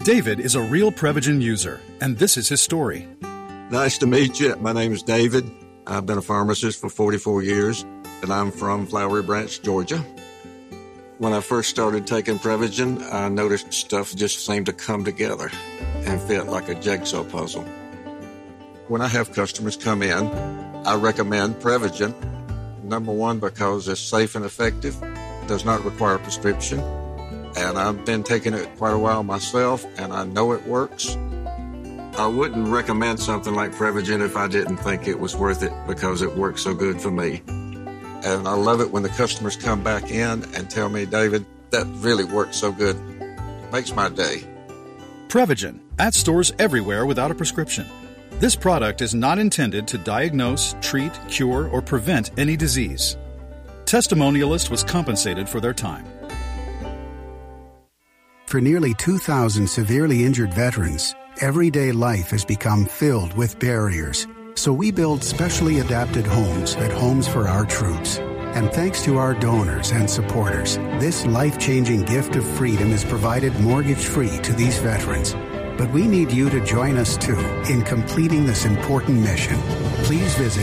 David is a real Prevagen user, and this is his story. Nice to meet you. My name is David. I've been a pharmacist for 44 years, and I'm from Flowery Branch, Georgia. When I first started taking Prevagen, I noticed stuff just seemed to come together and fit like a jigsaw puzzle. When I have customers come in, I recommend Prevagen. Number one, because it's safe and effective, does not require a prescription, and I've been taking it quite a while myself, and I know it works. I wouldn't recommend something like Prevagen if I didn't think it was worth it because it works so good for me. And I love it when the customers come back in and tell me, David, that really works so good. It makes my day. Prevagen, at stores everywhere without a prescription. This product is not intended to diagnose, treat, cure, or prevent any disease. Testimonialist was compensated for their time. For nearly 2,000 severely injured veterans, everyday life has become filled with barriers. So we build specially adapted homes at Homes for Our Troops. And thanks to our donors and supporters, this life-changing gift of freedom is provided mortgage-free to these veterans. But we need you to join us, too, in completing this important mission. Please visit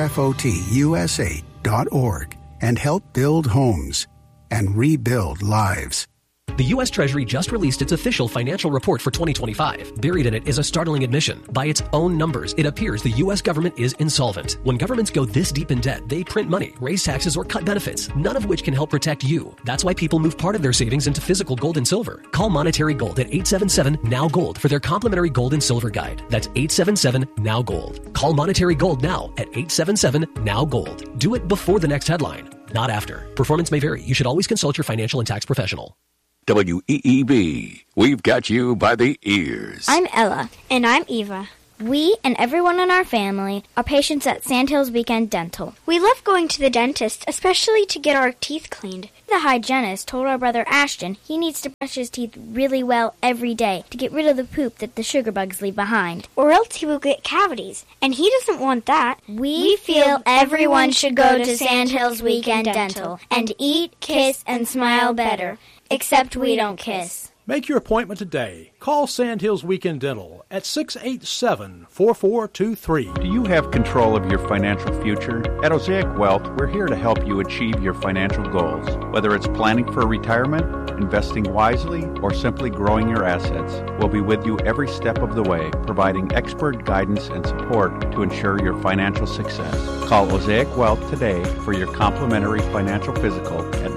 hfotusa.org and help build homes and rebuild lives. The U.S. Treasury just released its official financial report for 2025. Buried in it is a startling admission. By its own numbers, it appears the U.S. government is insolvent. When governments go this deep in debt, they print money, raise taxes, or cut benefits, none of which can help protect you. That's why people move part of their savings into physical gold and silver. Call Monetary Gold at 877-NOW-GOLD for their complimentary gold and silver guide. That's 877-NOW-GOLD. Call Monetary Gold now at 877-NOW-GOLD. Do it before the next headline, not after. Performance may vary. You should always consult your financial and tax professional. WEEB, we've got you by the ears. I'm Ella. And I'm Eva. We and everyone in our family are patients at Sandhills Weekend Dental. We love going to the dentist, especially to get our teeth cleaned. The hygienist told our brother Ashton he needs to brush his teeth really well every day to get rid of the poop that the sugar bugs leave behind. Or else he will get cavities, and he doesn't want that. We feel everyone should go to Sandhills Weekend Dental and eat, kiss, and smile better. Except we don't kiss. Make your appointment today. Call Sandhills Weekend Dental at 687-4423. Do you have control of your financial future? At Osaic Wealth, we're here to help you achieve your financial goals. Whether it's planning for retirement, investing wisely, or simply growing your assets, we'll be with you every step of the way, providing expert guidance and support to ensure your financial success. Call Osaic Wealth today for your complimentary financial physical at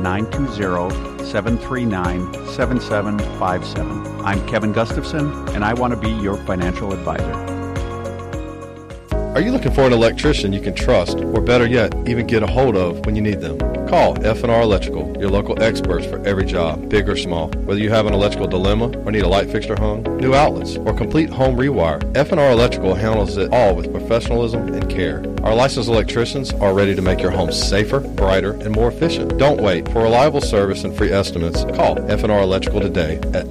920-739-7757. I'm Kevin Gustafson, and I want to be your financial advisor. Are you looking for an electrician you can trust, or better yet, even get a hold of when you need them? Call F&R Electrical, your local experts for every job, big or small. Whether you have an electrical dilemma or need a light fixture hung, new outlets, or complete home rewire, F&R Electrical handles it all with professionalism and care. Our licensed electricians are ready to make your home safer, brighter, and more efficient. Don't wait. For reliable service and free estimates, call F&R Electrical today at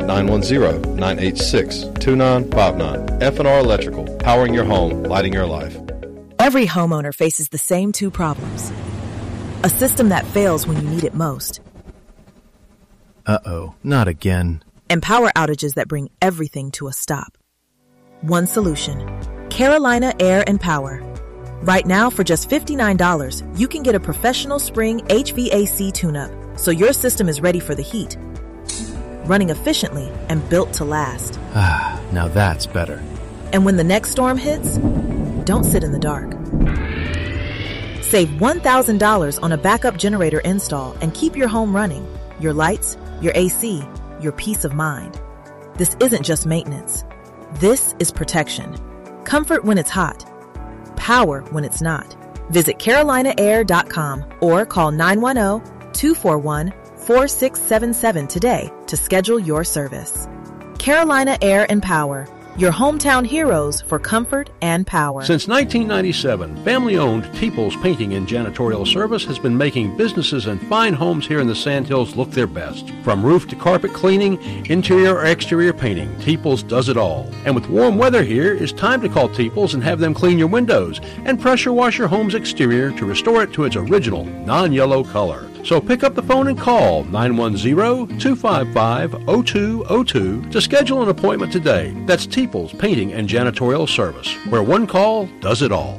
910-986-2959. F&R Electrical, powering your home, lighting your life. Every homeowner faces the same two problems. A system that fails when you need it most. Uh-oh, not again. And power outages that bring everything to a stop. One solution. Carolina Air and Power. Right now, for just $59, you can get a professional spring HVAC tune-up, so your system is ready for the heat, running efficiently and built to last. Now that's better. And when the next storm hits, don't sit in the dark. Save $1,000 on a backup generator install and keep your home running, your lights, your AC, your peace of mind. This isn't just maintenance. This is protection. Comfort when it's hot. Power when it's not. Visit carolinaair.com or call 910-241-4677 today to schedule your service. Carolina Air and Power. Your hometown heroes for comfort and power. Since 1997, family-owned Teeples Painting and Janitorial Service has been making businesses and fine homes here in the Sandhills look their best. From roof to carpet cleaning, interior or exterior painting, Teeples does it all. And with warm weather here, it's time to call Teeples and have them clean your windows and pressure wash your home's exterior to restore it to its original non-yellow color. So pick up the phone and call 910-255-0202 to schedule an appointment today. That's Teeples Painting and Janitorial Service, where one call does it all.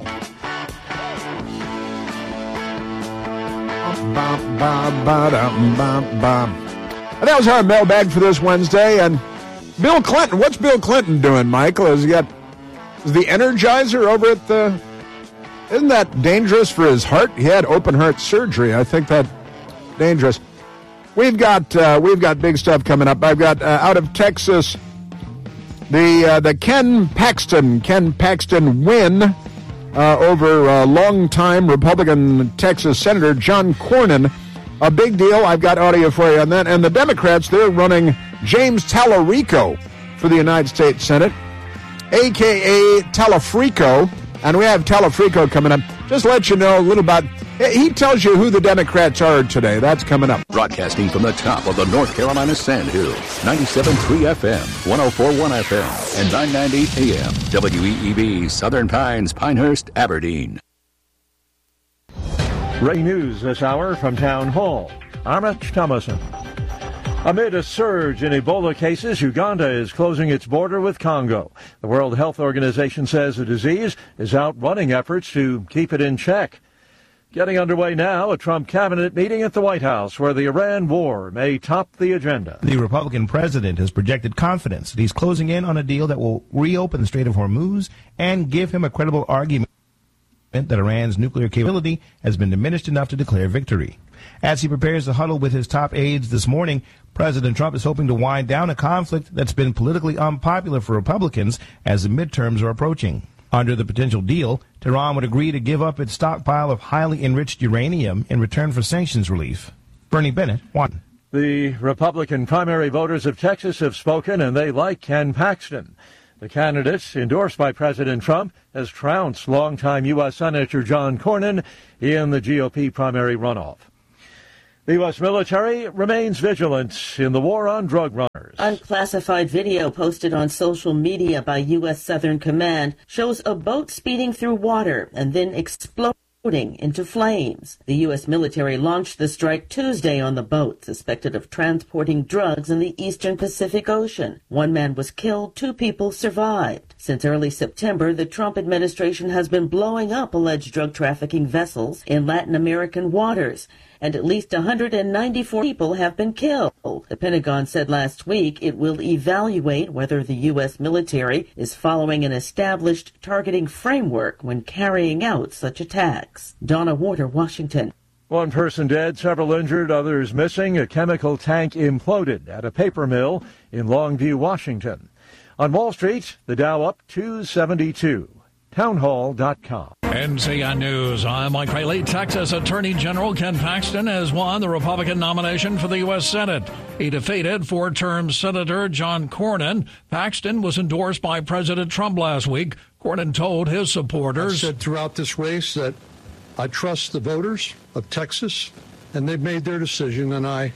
And that was our mailbag for this Wednesday. And Bill Clinton, what's Bill Clinton doing, Michael? Is the Energizer over at the... Isn't that dangerous for his heart? He had open heart surgery. I think that's dangerous. We've got big stuff coming up. I've got out of Texas the Ken Paxton win over longtime Republican Texas Senator John Cornyn. A big deal. I've got audio for you on that. And the Democrats, they're running James Tallarico for the United States Senate, a.k.a. Talafrico. And we have Talafrico coming up. Just let you know a little about... He tells you who the Democrats are today. That's coming up. Broadcasting from the top of the North Carolina Sandhills, 97.3 FM, 104.1 FM, and 990 AM. WEEB, Southern Pines, Pinehurst, Aberdeen. Breaking news this hour from Town Hall. I'm Rich Thomason. Amid a surge in Ebola cases, Uganda is closing its border with Congo. The World Health Organization says the disease is outrunning efforts to keep it in check. Getting underway now, a Trump cabinet meeting at the White House where the Iran war may top the agenda. The Republican president has projected confidence that he's closing in on a deal that will reopen the Strait of Hormuz and give him a credible argument that Iran's nuclear capability has been diminished enough to declare victory. As he prepares to huddle with his top aides this morning, President Trump is hoping to wind down a conflict that's been politically unpopular for Republicans as the midterms are approaching. Under the potential deal, Tehran would agree to give up its stockpile of highly enriched uranium in return for sanctions relief. Bernie Bennett, Washington. The Republican primary voters of Texas have spoken, and they like Ken Paxton. The candidate, endorsed by President Trump, has trounced longtime U.S. Senator John Cornyn in the GOP primary runoff. The U.S. military remains vigilant in the war on drug runners. Unclassified video posted on social media by U.S. Southern Command shows a boat speeding through water and then exploding into flames. The U.S. military launched the strike Tuesday on the boat, suspected of transporting drugs in the eastern Pacific Ocean. One man was killed, 2 people survived. Since early September, the Trump administration has been blowing up alleged drug trafficking vessels in Latin American waters, and at least 194 people have been killed. The Pentagon said last week it will evaluate whether the U.S. military is following an established targeting framework when carrying out such attacks. Donna Warder, Washington. 1 person dead, several injured, others missing. A chemical tank imploded at a paper mill in Longview, Washington. On Wall Street, the Dow up 272. Townhall.com. NCN News. I'm Mike Rayleigh. Texas Attorney General Ken Paxton has won the Republican nomination for the U.S. Senate. He defeated 4-term Senator John Cornyn. Paxton was endorsed by President Trump last week. Cornyn told his supporters, I said throughout this race that I trust the voters of Texas, and they've made their decision, and I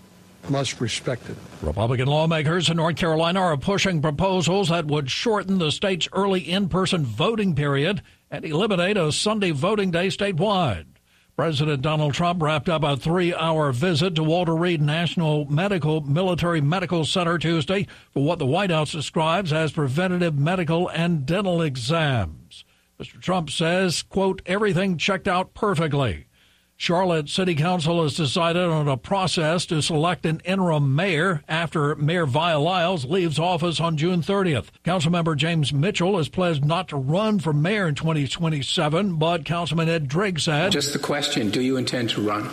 must respect it. Republican lawmakers in North Carolina are pushing proposals that would shorten the state's early in-person voting period and eliminate a Sunday voting day statewide. President Donald Trump wrapped up a 3-hour visit to Walter Reed National Military Medical Center Tuesday for what the White House describes as preventative medical and dental exams. Mr. Trump says, quote, everything checked out perfectly. Charlotte City Council has decided on a process to select an interim mayor after Mayor Vi Lyles leaves office on June 30th. Councilmember James Mitchell has pledged not to run for mayor in 2027, but Councilman Ed Driggs said, just the question, do you intend to run?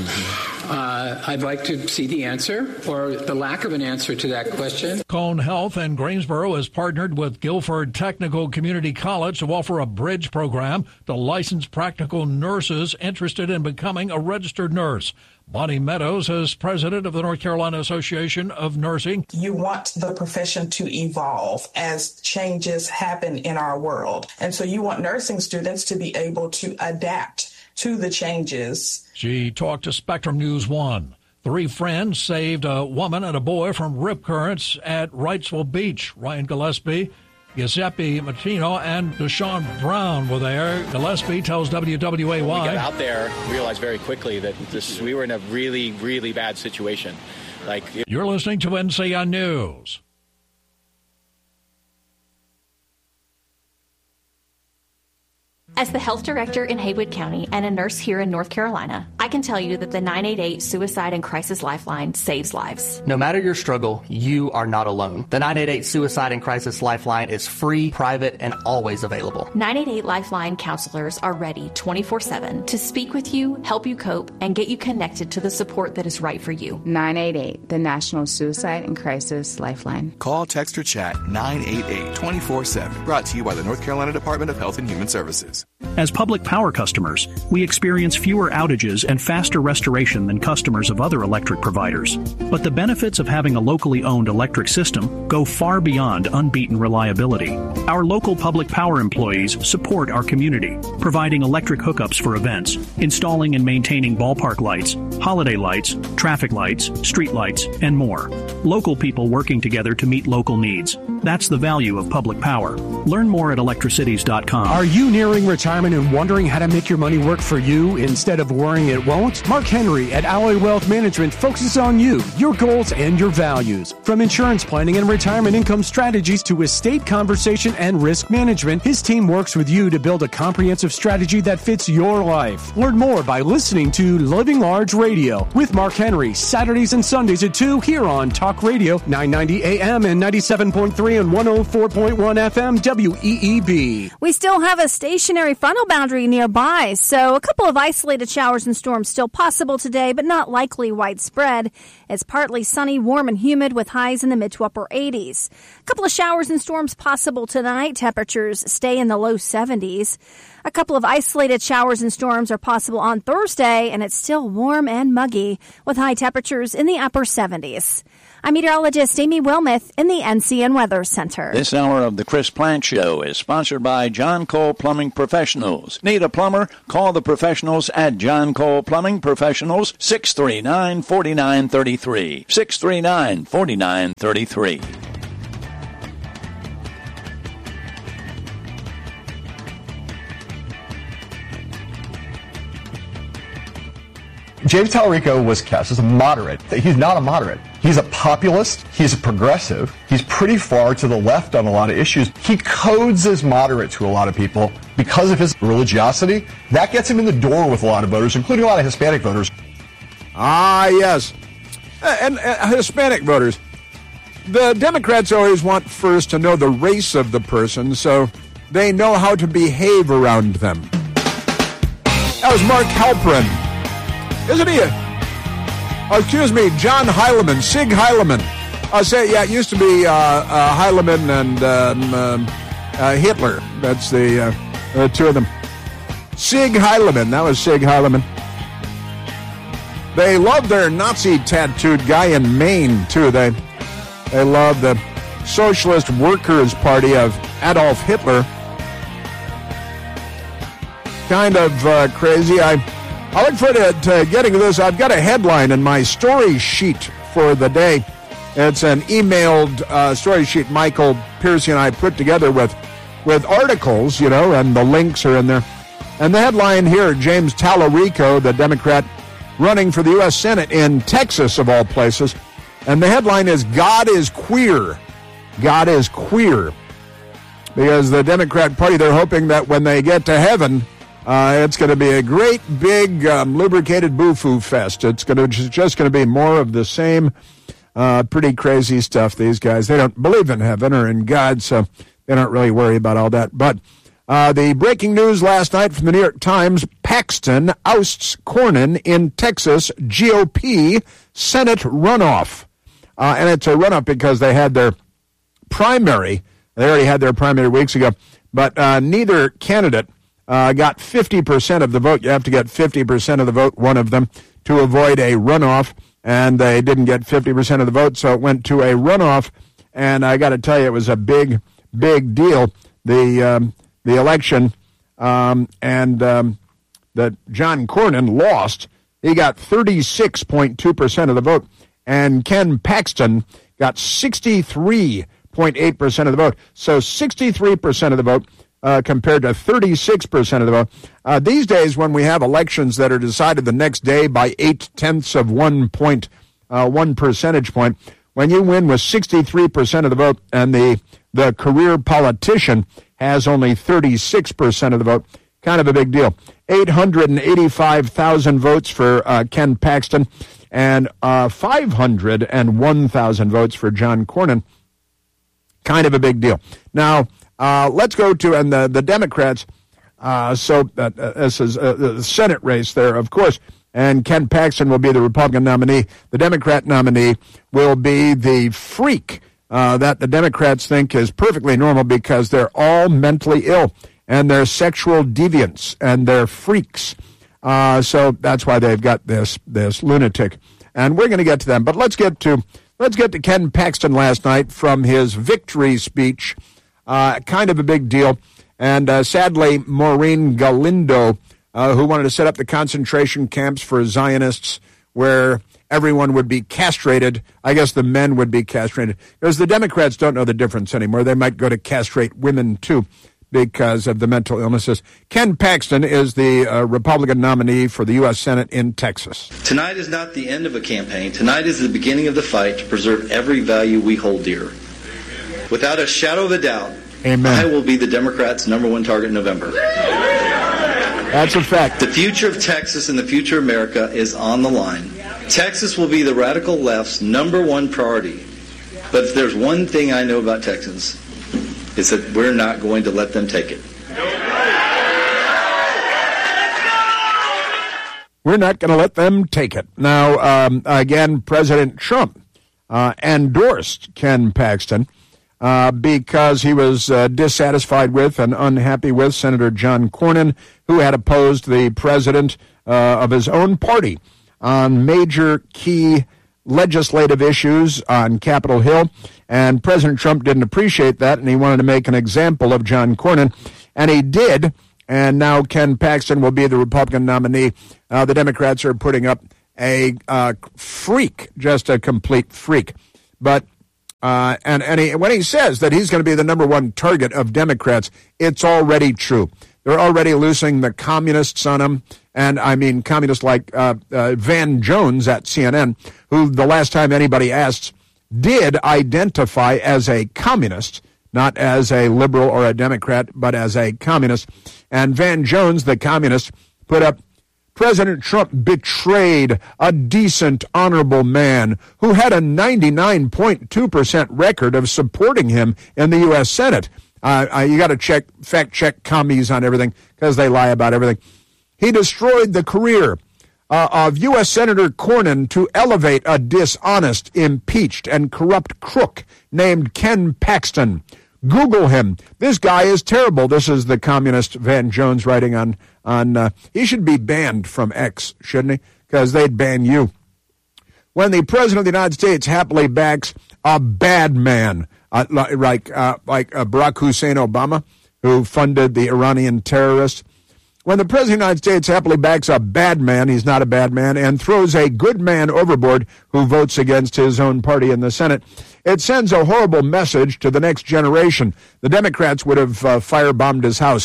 I'd like to see the answer or the lack of an answer to that question. Cone Health in Greensboro has partnered with Guilford Technical Community College to offer a bridge program to licensed practical nurses interested in becoming a registered nurse. Bonnie Meadows is president of the North Carolina Association of Nursing. You want the profession to evolve as changes happen in our world. And so you want nursing students to be able to adapt to the changes. She talked to Spectrum News 1. 3 friends saved a woman and a boy from rip currents at Wrightsville Beach. Ryan Gillespie Giuseppe Martino and Deshaun Brown were there. Gillespie tells WWAY. When we got out there, realized very quickly that we were in a really, really bad situation. You're listening to NCN News. As the health director in Haywood County and a nurse here in North Carolina, I can tell you that the 988 Suicide and Crisis Lifeline saves lives. No matter your struggle, you are not alone. The 988 Suicide and Crisis Lifeline is free, private, and always available. 988 Lifeline counselors are ready 24/7 to speak with you, help you cope, and get you connected to the support that is right for you. 988, the National Suicide and Crisis Lifeline. Call, text, or chat 988 24/7. Brought to you by the North Carolina Department of Health and Human Services. As public power customers, we experience fewer outages and faster restoration than customers of other electric providers. But the benefits of having a locally owned electric system go far beyond unbeaten reliability. Our local public power employees support our community, providing electric hookups for events, installing and maintaining ballpark lights, holiday lights, traffic lights, street lights, and more. Local people working together to meet local needs. That's the value of public power. Learn more at electricities.com. Are you nearing retirement and wondering how to make your money work for you instead of worrying it won't? Mark Henry at Alloy Wealth Management focuses on you, your goals, and your values. From insurance planning and retirement income strategies to estate conversation and risk management, his team works with you to build a comprehensive strategy that fits your life. Learn more by listening to Living Large Radio with Mark Henry, Saturdays and Sundays at 2 here on Talk Radio 990 AM and 97.3 and 104.1 FM WEEB. We still have a stationary frontal boundary nearby, so a couple of isolated showers and storms still possible today, but not likely widespread. It's partly sunny, warm, and humid with highs in the mid to upper 80s. A couple of showers and storms possible tonight. Temperatures stay in the low 70s. A couple of isolated showers and storms are possible on Thursday, and it's still warm and muggy with high temperatures in the upper 70s. I'm meteorologist Amy Wilmoth in the NCN Weather Center. This hour of the Chris Plant Show is sponsored by John Cole Plumbing Professionals. Need a plumber? Call the professionals at John Cole Plumbing Professionals, 639-4933. 639-4933. James Talarico was cast as a moderate. He's not a moderate. He's a populist. He's a progressive. He's pretty far to the left on a lot of issues. He codes as moderate to a lot of people because of his religiosity. That gets him in the door with a lot of voters, including a lot of Hispanic voters. Ah, yes. And Hispanic voters. The Democrats always want first to know the race of the person so they know how to behave around them. That was Mark Halperin. Isn't he John Heilemann, Sig Heilemann. It used to be Heilemann and Hitler. That's the two of them. Sig Heilemann, that was Sig Heilemann. They love their Nazi tattooed guy in Maine, too. They love the Socialist Workers' Party of Adolf Hitler. Kind of crazy. I look forward to getting to this. I've got a headline in my story sheet for the day. It's an emailed story sheet Michael Piercy and I put together with articles, and the links are in there. And the headline here, James Talarico, the Democrat running for the U.S. Senate in Texas, of all places. And the headline is, God is queer. God is queer. Because the Democrat Party, they're hoping that when they get to heaven, it's going to be a great, big, lubricated boo-foo fest. It's just going to be more of the same pretty crazy stuff. These guys, they don't believe in heaven or in God, so they don't really worry about all that. But the breaking news last night from the New York Times, Paxton ousts Cornyn in Texas GOP Senate runoff. And it's a runoff because they had their primary. They already had their primary weeks ago. But neither candidate got 50% of the vote. You have to get 50% of the vote, one of them, to avoid a runoff. And they didn't get 50% of the vote, so it went to a runoff. And I got to tell you, it was a big, big deal. The election, that John Cornyn lost. He got 36.2% of the vote. And Ken Paxton got 63% 0.8% of the vote. So 63% of the vote compared to 36% of the vote. These days, when we have elections that are decided the next day by 0.8 of 1 percentage point, when you win with 63% of the vote and the career politician has only 36% of the vote, kind of a big deal. 885,000 votes for Ken Paxton and 501,000 votes for John Cornyn. Kind of a big deal. Now, let's go to, and the Democrats, this is the Senate race there, of course, and Ken Paxton will be the Republican nominee. The Democrat nominee will be the freak that the Democrats think is perfectly normal because they're all mentally ill and they're sexual deviants and they're freaks. So that's why they've got this lunatic. And we're going to get to them. But let's get to Ken Paxton last night from his victory speech. Kind of a big deal. And sadly, Maureen Galindo, who wanted to set up the concentration camps for Zionists where everyone would be castrated. I guess the men would be castrated. Because the Democrats don't know the difference anymore. They might go to castrate women, too, because of the mental illnesses. Ken Paxton is the Republican nominee for the U.S. Senate in Texas. Tonight is not the end of a campaign. Tonight is the beginning of the fight to preserve every value we hold dear. Without a shadow of a doubt, Amen. I will be the Democrats' #1 target in November. That's a fact. The future of Texas and the future of America is on the line. Texas will be the radical left's #1 priority. But if there's one thing I know about Texans, it's that we're not going to let them take it. We're not going to let them take it. Now, again, President Trump endorsed Ken Paxton because he was dissatisfied with and unhappy with Senator John Cornyn, who had opposed the president of his own party on major key legislative issues on Capitol Hill. And President Trump didn't appreciate that, and he wanted to make an example of John Cornyn, and he did. And now Ken Paxton will be the Republican nominee. The Democrats are putting up a freak, just a complete freak. But when he says that he's going to be the #1 target of Democrats, it's already true. They're already losing the communists on him, and I mean communists like Van Jones at CNN, who the last time anybody asked did identify as a communist, not as a liberal or a Democrat, but as a communist. And Van Jones, the communist, put up, President Trump betrayed a decent, honorable man who had a 99.2% record of supporting him in the U.S. Senate. You got to fact-check commies on everything because they lie about everything. He destroyed the career of U.S. Senator Cornyn to elevate a dishonest, impeached, and corrupt crook named Ken Paxton. Google him. This guy is terrible. This is the communist Van Jones writing on he should be banned from X, shouldn't he? Because they'd ban you. When the President of the United States happily backs a bad man, like Barack Hussein Obama, who funded the Iranian terrorists, when the President of the United States happily backs a bad man, he's not a bad man, and throws a good man overboard who votes against his own party in the Senate, it sends a horrible message to the next generation. The Democrats would have firebombed his house.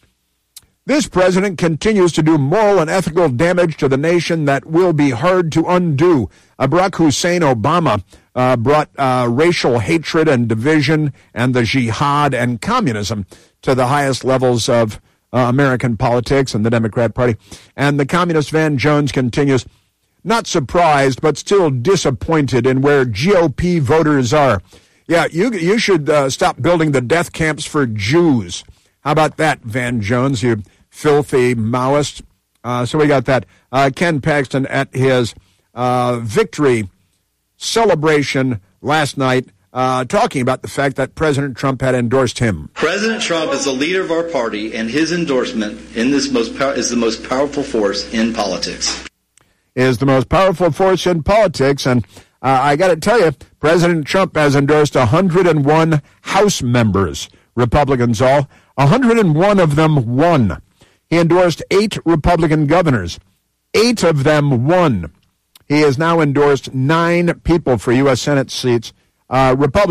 This president continues to do moral and ethical damage to the nation that will be hard to undo. Barack Hussein Obama brought racial hatred and division and the jihad and communism to the highest levels of American politics and the Democrat Party. And the communist Van Jones continues, not surprised, but still disappointed in where GOP voters are. Yeah, you should stop building the death camps for Jews. How about that, Van Jones, you filthy Maoist? So we got that. Ken Paxton at his victory celebration last night, talking about the fact that President Trump had endorsed him. President Trump is the leader of our party, and his endorsement in this is the most powerful force in politics. Is the most powerful force in politics, and I got to tell you, President Trump has endorsed 101 House members, Republicans all. 101 of them won. He endorsed 8 Republican governors. 8 of them won. He has now endorsed 9 people for U.S. Senate seats, Republicans.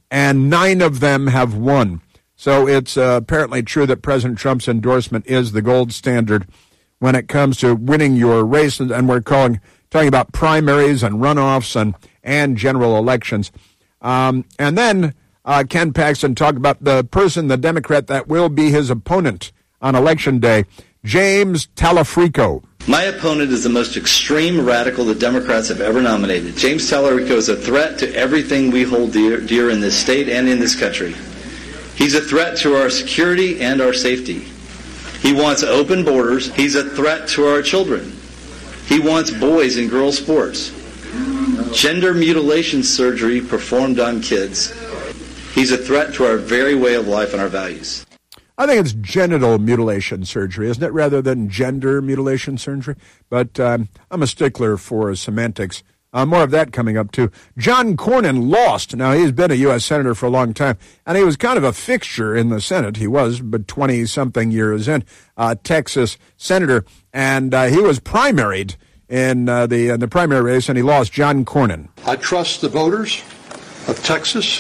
and 9 of them have won. So it's apparently true that President Trump's endorsement is the gold standard when it comes to winning your race, and we're talking about primaries and runoffs and general elections. And then Ken Paxton talked about the person, the Democrat, that will be his opponent on Election Day, James Talarico. My opponent is the most extreme radical the Democrats have ever nominated. James Talarico is a threat to everything we hold dear in this state and in this country. He's a threat to our security and our safety. He wants open borders. He's a threat to our children. He wants boys and girls sports. Gender mutilation surgery performed on kids. He's a threat to our very way of life and our values. I think it's genital mutilation surgery, isn't it, rather than gender mutilation surgery? But I'm a stickler for semantics. More of that coming up, too. John Cornyn lost. Now, he's been a U.S. Senator for a long time, and he was kind of a fixture in the Senate. He was, but 20-something years in, Texas Senator, and he was primaried in the primary race, and he lost. John Cornyn. I trust the voters of Texas,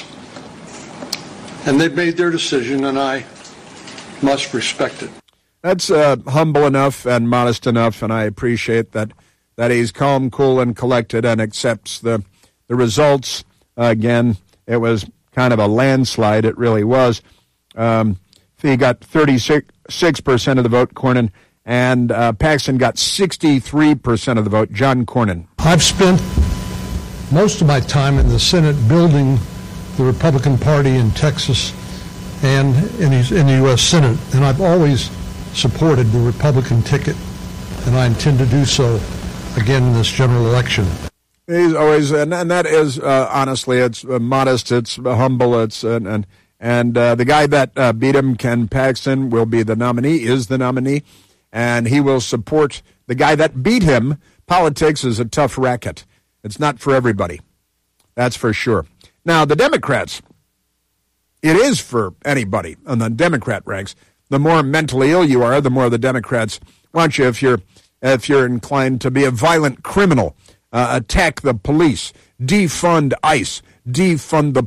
and they've made their decision, and I must respect it. That's humble enough and modest enough, and I appreciate that he's calm, cool, and collected and accepts the results. Again, it was kind of a landslide. It really was. He got 36% of the vote, Cornyn, and Paxton got 63% of the vote, John Cornyn. I've spent most of my time in the Senate building the Republican Party in Texas and in the U.S. Senate, and I've always supported the Republican ticket, and I intend to do so again in this general election. He's always, and that is honestly, it's modest, it's humble, it's and the guy that beat him, Ken Paxton, will be the nominee, is the nominee, and he will support the guy that beat him. Politics is a tough racket. It's not for everybody. That's for sure. Now, the Democrats, it is for anybody on the Democrat ranks. The more mentally ill you are, the more the Democrats want you. If you're inclined to be a violent criminal, attack the police, defund ICE, defund the